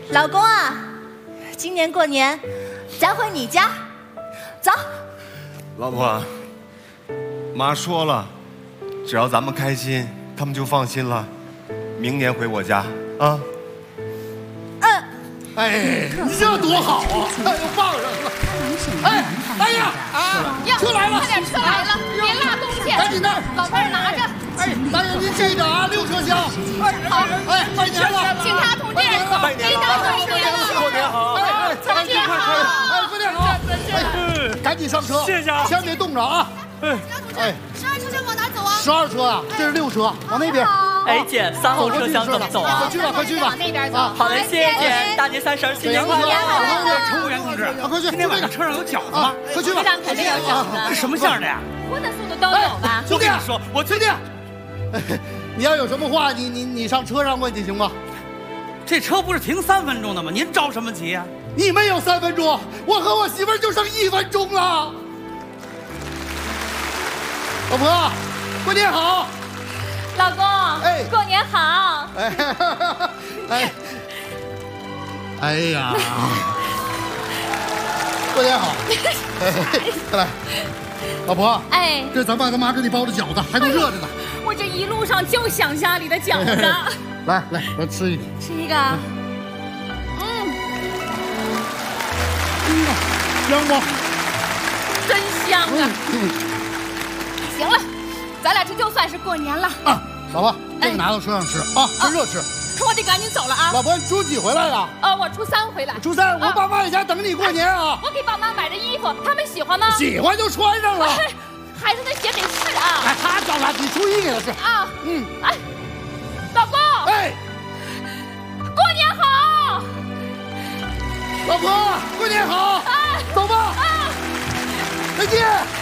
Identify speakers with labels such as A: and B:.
A: 老公啊，今年过年咱回你家，走。
B: 老婆，妈说了，只要咱们开心，他们就放心了。明年回我家啊。
C: 哎，你这多好啊！哎呦，放上了！哎，哎呀，车来了！
D: 快点，车来了，别落东西！
C: 赶紧的，
D: 老伴儿拿着。
C: 哎，大爷您记着啊，6车厢。
D: 好，
C: 哎，拜年了！
D: 警察同志，领导过年了！
B: 过年好！
C: 哎，
D: 过年好！
C: 哎，过年好！哎，赶紧上车，
E: 谢谢啊，
C: 千别冻着啊！哎
D: ，12车厢往哪走啊
C: ？12车啊，这是6车，往那边。
E: 哎，姐，3号车厢怎么走啊？
C: 快去吧，快去吧，
D: 往那边走。
E: 好嘞，谢谢姐，大年30，新年快乐！
C: 乘务员同志，快去！
E: 今天晚上车上有饺子吗？
C: 快去吧！
D: 肯定有饺子。
E: 这什么馅的呀？
D: 荤的素的都有吧？
E: 我跟你说，我
C: 兄弟，你要有什么话，你上车上问去行吗？
E: 这车不是停3分钟的吗？您着什么急呀？
C: 你们有3分钟，我和我媳妇儿就剩1分钟了。老婆，过年好！
D: 老公，
C: 哎，
D: 过年好！
C: 哎呀，过年好！快来，老婆，
D: 哎，
C: 这咱爸他妈给你包的饺子还都热着呢。
D: 我这一路上就想家里的饺子。
C: 来，咱吃一个。
D: 吃一个。
C: 香不？
D: 真香啊！行了，咱俩这就算是过年了
C: 啊！老婆，这个拿到车上吃啊，趁热吃。
D: 我得赶紧走了啊！
C: 老婆，你初几回来的？
D: 我初3回来。
C: 初3，我爸妈在家等你过年啊！
D: 我给爸妈买的衣服，他们喜欢吗？
C: 喜欢就穿上了。
D: 孩子的鞋得试啊！
C: 哎，他找他，你初1给他试
D: 啊。哎，老公，
C: 哎，
D: 过年好！
C: 老婆，过年好！
D: 哎，
C: 走吧。
D: 啊，
C: 再见。